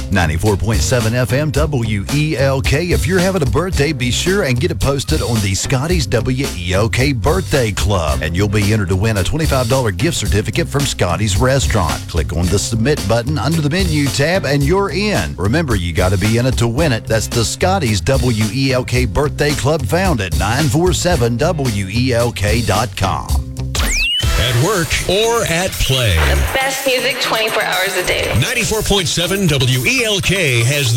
94.7 FM WELK. If you're having a birthday, be sure and get it posted on the Scotty's WELK Birthday Club. And you'll be entered to win a $25 gift certificate from Scotty's Restaurant. Click on the Submit button under the Menu tab and you're in. Remember, you got to be in it to win it. That's the Scotty's WELK Birthday Club, found at 947WELK.com. At work or at play. The best music 24 hours a day. 94.7 WELK has